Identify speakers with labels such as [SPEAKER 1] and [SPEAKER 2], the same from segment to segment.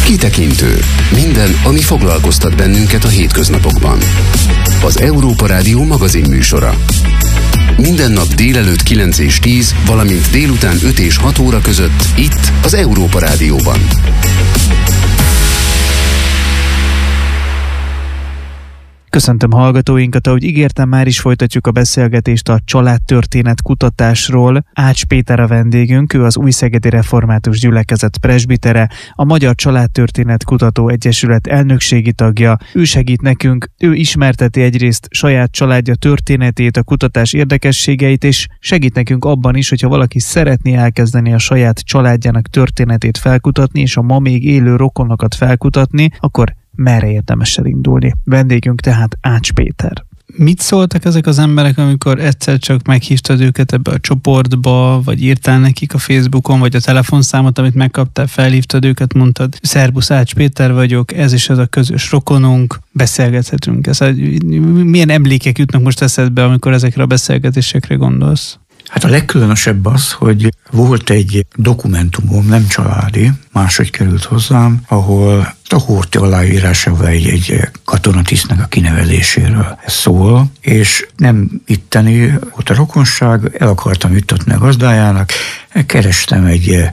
[SPEAKER 1] Kitekintő. Minden, ami foglalkoztat bennünket a hétköznapokban. Az Európa Rádió magazin műsora. Minden nap délelőtt 9 és 10, valamint délután 5 és 6 óra között itt az Európa Rádióban.
[SPEAKER 2] Köszöntöm hallgatóinkat, ahogy ígértem, már is folytatjuk a beszélgetést a családtörténet kutatásról. Ács Péter a vendégünk, ő az Újszegedi Református Gyülekezet presbitere, a Magyar Családtörténet Kutató Egyesület elnökségi tagja. Ő segít nekünk, ő ismerteti egyrészt saját családja történetét, a kutatás érdekességeit, és segít nekünk abban is, hogyha valaki szeretné elkezdeni a saját családjának történetét felkutatni, és a ma még élő rokonokat felkutatni, akkor merre érdemes elindulni. Vendégünk tehát Ács Péter. Mit szóltak ezek az emberek, amikor egyszer csak meghívtad őket ebbe a csoportba, vagy írtál nekik a Facebookon, vagy a telefonszámot, amit megkaptál, felhívtad őket, mondtad, szerbusz, Ács Péter vagyok, ez is ez a közös rokonunk, beszélgethetünk. Milyen emlékek jutnak most eszedbe, amikor ezekre a beszélgetésekre gondolsz?
[SPEAKER 3] Hát a legkülönösebb az, hogy volt egy dokumentumom, nem családi, máshogy került hozzám, ahol a Horthy aláírásával egy katonatisztnek a kinevezéséről szól, és nem itteni volt a rokonság, el akartam juttatni a gazdájának, kerestem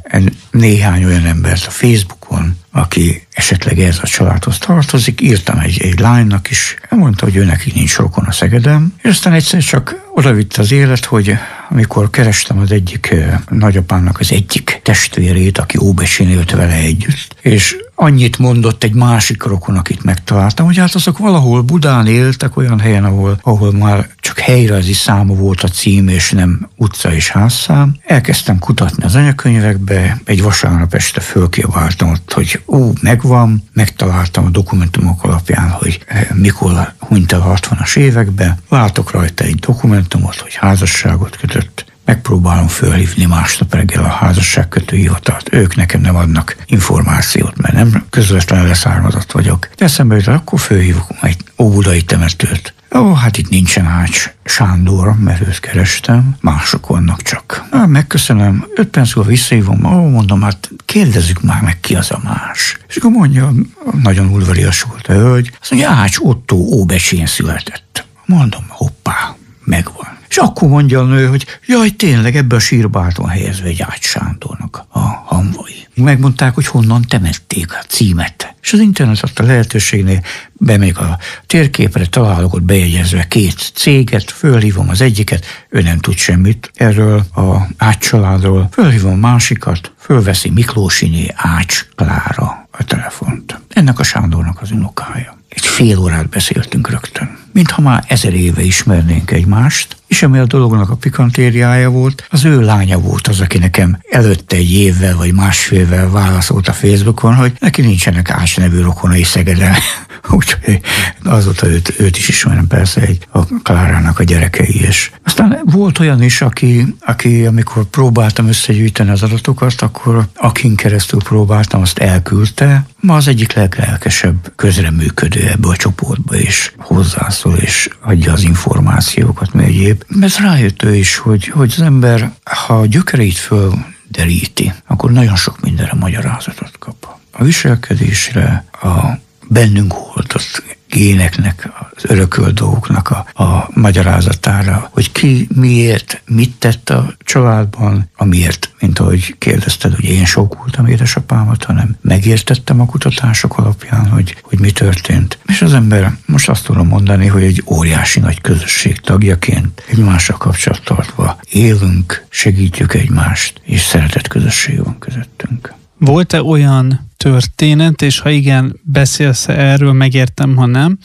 [SPEAKER 3] néhány olyan embert a Facebookon, aki esetleg ez a családhoz tartozik, írtam egy lánynak is, mondta, hogy ő neki nincs rokon a Szegeden, és aztán egyszer csak odavitt az élet, hogy amikor kerestem az egyik nagyapámnak az egyik testvérét, aki Óbecsén élt vele együtt, és annyit mondott egy másik rokon, akit megtaláltam, hogy hát azok valahol Budán éltek, olyan helyen, ahol már csak helyrajzi száma volt a cím, és nem utca és házszám. Elkezdtem kutatni az anyakönyvekbe, egy vasárnap este fölkiabáltam ott, hogy megvan, megtaláltam a dokumentumok alapján, hogy mikor hunyt el a 60-as években, látok rajta egy dokumentumot, hogy házasságot kötött. Megpróbálom fölhívni másnap reggel a házasságkötő hivatalt. Ők nekem nem adnak információt, mert nem közvetlenül leszármazott vagyok. De eszembe jut, akkor fölhívok egy óbudai temetőt. Hát itt nincsen Ács Sándor, mert őt kerestem, mások vannak csak. Megköszönöm, 5 perc múlva visszahívom, mondom, hát kérdezzük már meg, ki az a más. És akkor mondja, nagyon udvarias volt a hölgy, azt mondja, Ács Otto Óbecsén született. Mondom, hoppá, megvan. És akkor mondja a nő, hogy jaj, tényleg ebbe a sírba van helyezve egy Ács Sándornak a hamvai. Megmondták, hogy honnan temették a címet. És az internet adta lehetőségnél, bemegyek a térképre, találok ott bejegyezve 2 céget, fölhívom az egyiket, ő nem tud semmit erről a Ács családról, fölhívom a másikat, fölveszi Miklósiné Ács Klára a telefont. Ennek a Sándornak az unokája. Egy fél órát beszéltünk rögtön, mintha már 1000 éve ismernénk egymást, és ami a dolognak a pikantériája volt, az ő lánya volt az, aki nekem előtte egy évvel vagy másfél válaszolt a Facebookon, hogy neki nincsenek Ács nevű rokonai Szegeden. Úgyhogy azóta őt is ismerem, persze, a Klárának a gyerekei is. Aztán volt olyan is, aki amikor próbáltam összegyűjteni az adatokat, akkor akin keresztül próbáltam, azt elküldte. Ma az egyik leglelkesebb közreműködő ebbe a csoportba is hozzászól, és adja az információkat, mert egyéb. Ez rájött ő is, hogy az ember, ha a gyökereit földeríti, akkor nagyon sok mindenre magyarázatot kap. A viselkedésre, a bennünk oltott géneknek, az örökölt dolgoknak a magyarázatára, hogy ki miért, mit tett a családban, amiért, mint ahogy kérdezted, hogy én sokkoltam édesapámat, hanem megértettem a kutatások alapján, hogy mi történt. És az ember, most azt tudom mondani, hogy egy óriási nagy közösség tagjaként egymással kapcsolattartva élünk, segítjük egymást, és szeretett közösség van közöttünk.
[SPEAKER 2] Volt-e olyan történet, és ha igen, beszélsz erről, megértem, ha nem,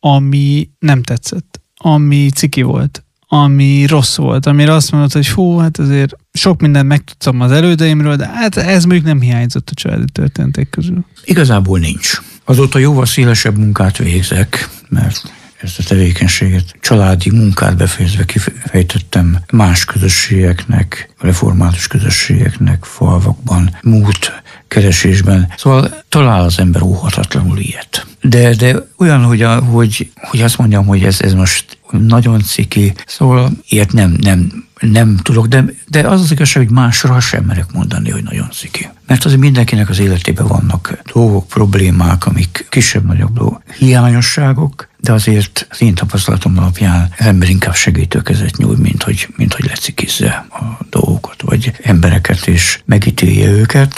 [SPEAKER 2] ami nem tetszett, ami ciki volt, ami rossz volt, amire azt mondod, hogy hát azért sok mindent megtudtam az elődeimről, de hát ez mondjuk nem hiányzott a családi történetek közül.
[SPEAKER 3] Igazából nincs. Azóta jóval szélesebb munkát végzek, mert ezt a tevékenységet, családi munkát befejezve kifejtettem más közösségeknek, református közösségeknek, falvakban, múlt keresésben. Szóval talál az ember óhatatlanul ilyet. De olyan, hogy azt mondjam, hogy ez most nagyon ciki, szóval ilyet nem nem tudok, de az igazság, hogy másra sem merek mondani, hogy nagyon ciki. Mert azért mindenkinek az életében vannak dolgok, problémák, amik kisebb-nagyobb hiányosságok, de azért az én tapasztalatom alapján az ember inkább segítőkezet nyújt, mint hogy lecikizze a dolgokat, vagy embereket és megítélje őket.